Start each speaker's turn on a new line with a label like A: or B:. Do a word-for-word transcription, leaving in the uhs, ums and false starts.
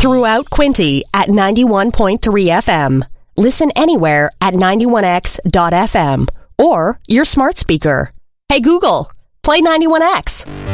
A: throughout Quinte at ninety-one point three F M. Listen anywhere at ninety-one X dot F M or your smart speaker. Hey Google, play ninety-one X.